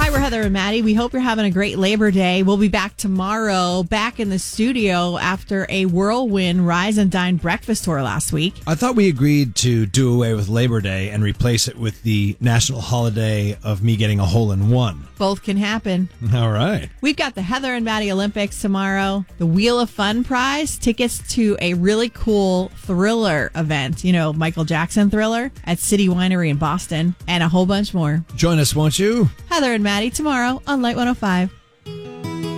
Hi, we're Heather and Maddie. We hope you're having a great Labor Day. We'll be back tomorrow, back in the studio after a whirlwind Rise and Dine breakfast tour last week. I thought we agreed to do away with Labor Day and replace it with the national holiday of me getting a hole-in-one. Both can happen. All right. We've got the Heather and Maddie Olympics tomorrow, the Wheel of Fun prize, tickets to a really cool Thriller event, Michael Jackson Thriller at City Winery in Boston, and a whole bunch more. Join us, won't you? Heather and Maddie tomorrow on Light 105.